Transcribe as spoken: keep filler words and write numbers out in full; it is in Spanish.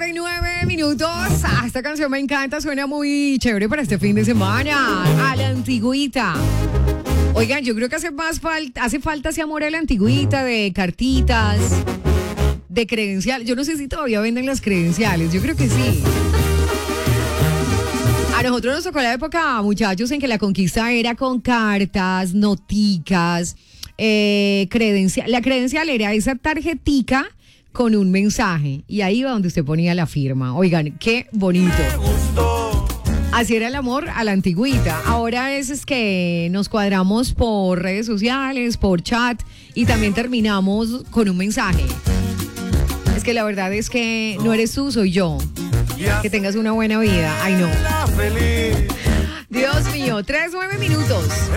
y nueve minutos. Ah, esta canción me encanta, suena muy chévere para este fin de semana. A la antigüita. Oigan, yo creo que hace más falta, hace falta ese amor a la antigüita, de cartitas, de credencial. Yo no sé si todavía venden las credenciales, yo creo que sí. A nosotros nos tocó la época, muchachos, en que la conquista era con cartas, noticas, eh, credencial. La credencial era esa tarjetica con un mensaje y ahí va donde usted ponía la firma. Oigan, qué bonito. Así era el amor a la antigüita. Ahora es, es que nos cuadramos por redes sociales, por chat y también terminamos con un mensaje. Es que la verdad es que no eres tú, soy yo. Que tengas una buena vida. Ay, no. Dios mío, tres, nueve minutos.